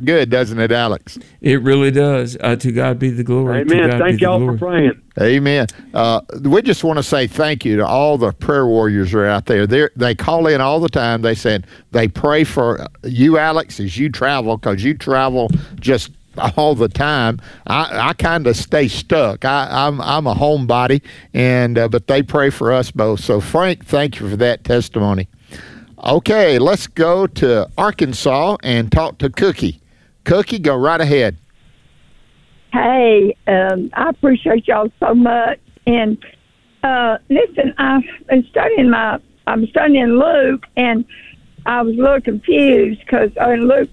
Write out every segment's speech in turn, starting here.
that good, doesn't it, Alex? It really does. To God be the glory. Amen. Thank y'all for praying. Amen. We just want to say thank you to all the prayer warriors who are out there. They call in all the time. They said they pray for you, Alex, as you travel, because you travel just all the time. I kind of stay stuck. I'm a homebody, but they pray for us both. So, Frank, thank you for that testimony. Okay, let's go to Arkansas and talk to Cookie. Cookie, go right ahead. Hey, I appreciate y'all so much. And listen, I'm studying Luke, and I was a little confused because in Luke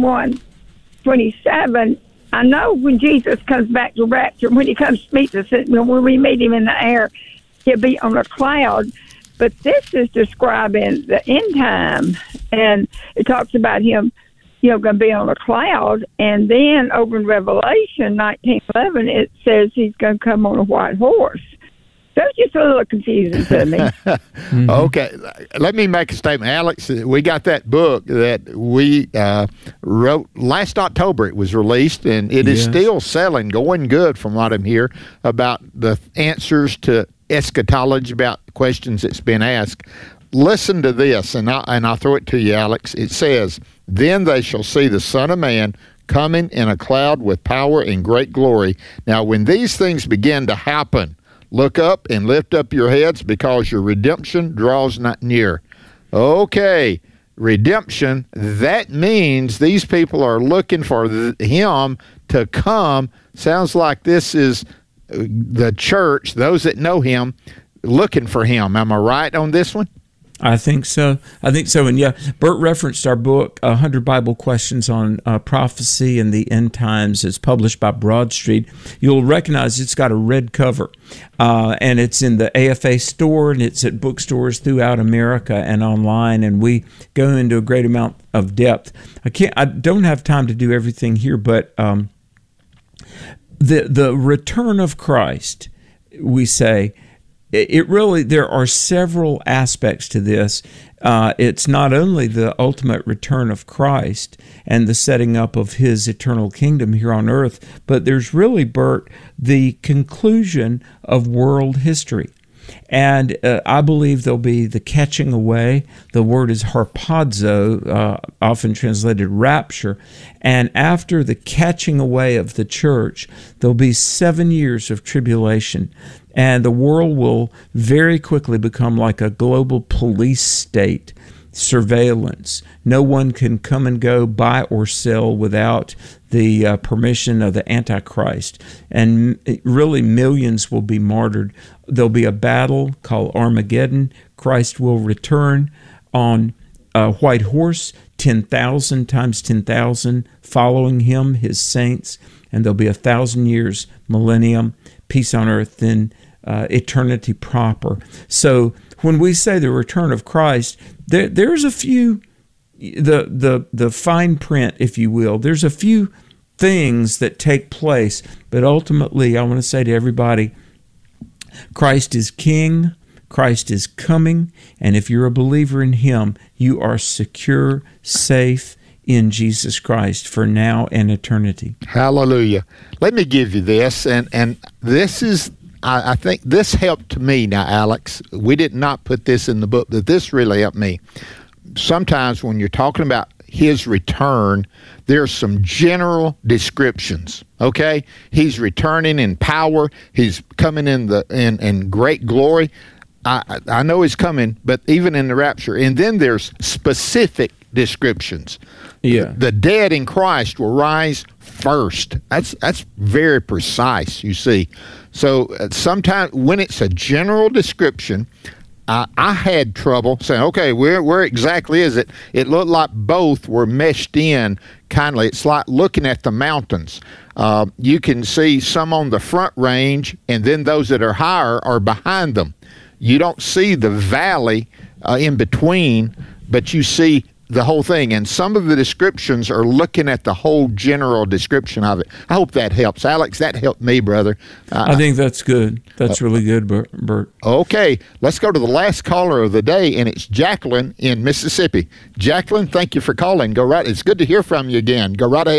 21:27, I know when Jesus comes back to rapture, when he comes to meet us, when we meet him in the air, he'll be on a cloud. But this is describing the end time, and it talks about him, going to be on a cloud. And then over in Revelation 19:11, it says he's going to come on a white horse. So it's just a little confusing to me. Mm-hmm. Okay, let me make a statement. Alex, we got that book that we wrote last October. It was released, and it is still selling, going good from what I'm hearing, about the answers to eschatology, about questions that's been asked. Listen to this, and I'll throw it to you, Alex. It says, "Then they shall see the Son of Man coming in a cloud with power and great glory. Now when these things begin to happen, look up and lift up your heads, because your redemption draws not near." Okay, redemption, that means these people are looking for him to come. Sounds like this is the church, those that know him, looking for him. Am I right on this one? I think so. And yeah, Bert referenced our book, 100 Bible Questions on Prophecy and the End Times. It's published by Broad Street. You'll recognize it's got a red cover, and it's in the AFA store, and it's at bookstores throughout America and online, and we go into a great amount of depth. I don't have time to do everything here, but the return of Christ, we say, there are several aspects to this. It's not only the ultimate return of Christ and the setting up of his eternal kingdom here on earth, but there's really, Bert, the conclusion of world history. And I believe there'll be the catching away. The word is harpazo, often translated rapture. And after the catching away of the church, there'll be 7 years of tribulation. And the world will very quickly become like a global police state, surveillance. No one can come and go, buy or sell without the permission of the Antichrist. And really millions will be martyred. There'll be a battle called Armageddon. Christ will return on a white horse, 10,000 times 10,000 following him, his saints. And there'll be 1,000 years, millennium, peace on earth, then eternity proper. So when we say the return of Christ, there's a few, the fine print, if you will, there's a few things that take place, but ultimately I want to say to everybody, Christ is King, Christ is coming, and if you're a believer in him, you are secure, safe in Jesus Christ for now and eternity. Hallelujah. Let me give you this, and this is, I think this helped me now, Alex. We did not put this in the book, but this really helped me. Sometimes when you're talking about his return, there's some general descriptions, okay? He's returning in power. He's coming in great glory. I know he's coming, but even in the rapture. And then there's specific descriptions. Yeah. The dead in Christ will rise first. That's very precise, you see. So sometimes when it's a general description, I had trouble saying, okay, where exactly is it? It looked like both were meshed in kindly. It's like looking at the mountains. You can see some on the front range, and then those that are higher are behind them. You don't see the valley in between, but you see the whole thing. And some of the descriptions are looking at the whole general description of it. I hope that helps. Alex, that helped me, brother. I think that's good. That's really good, Bert. Okay, let's go to the last caller of the day, and it's Jacqueline in Mississippi. Jacqueline, thank you for calling. Go right. It's good to hear from you again. Go right ahead.